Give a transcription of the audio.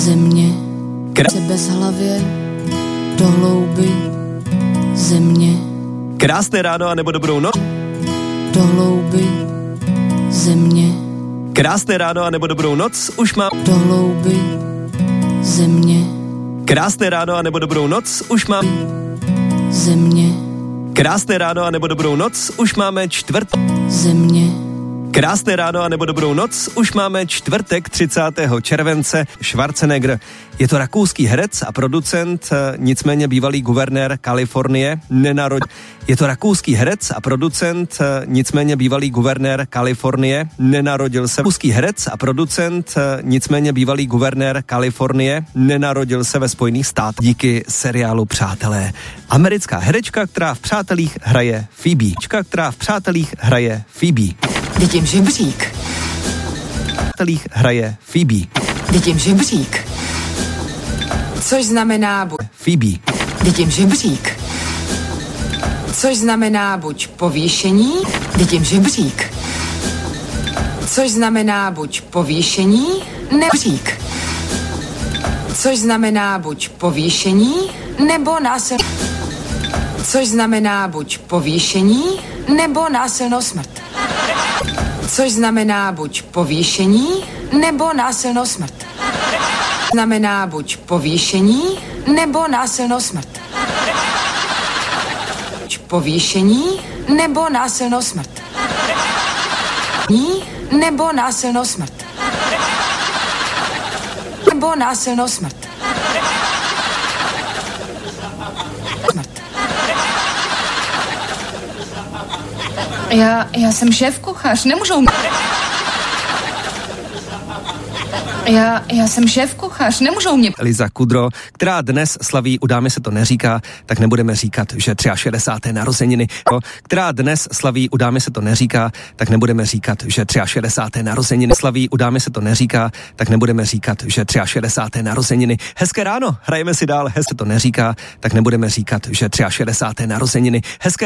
Země, se bezhlavě do hlouby země. Krásné ráno a nebo dobrou noc. Do hlouby země. Krásné ráno a nebo dobrou noc. Už mám do hlouby země. Krásné ráno a nebo dobrou noc. Už mám země. Krásné ráno a nebo dobrou noc. Už máme země. Krásné ráno a nebo dobrou noc, už máme čtvrtek 30. července. Schwarzenegger je to rakouský herec a producent, nicméně bývalý guvernér Kalifornie, Je to rakouský herec a producent, nicméně bývalý guvernér Kalifornie, nenarodil se. Rakouský herec a producent, nicméně bývalý guvernér Kalifornie, nenarodil se ve Spojených státech. Díky seriálu Přátelé. Americká herečka, která v Přátelích hraje Phoebe. Vidím žebřík. Hraje Phoebe. Vidím žebřík. Což znamená Phoebe. Vidím žebřík. Což znamená buď povýšení. Vidím žebřík. Což znamená buď povýšení, nebo žebřík. Což znamená buď povýšení, nebo násilnou. Což znamená buď povýšení, nebo násilnou smrt. Což znamená buď povýšení, nebo násilnou smrt. Znamená buď povýšení, nebo násilnou smrt. Buď povýšení, nebo násilnou smrt. Nebo násilnou smrt. Nebo násilnou smrt. Já jsem šéfkuchař, nemůžou... Já jsem šéfkuchař, nemůžou mě... Eliza Kudrow, která dnes slaví, u dámy se to neříká, tak nebudeme říkat, že 63. narozeniny. Která dnes slaví, u dámy se to neříká, tak nebudeme říkat, že 63. narozeniny. Slaví, u dámy se to neříká, tak nebudeme říkat, že 63. narozeniny. Hezké ráno, hrajeme si dál, se to neříká, tak nebudeme říkat, že 63. narozeniny. Hezké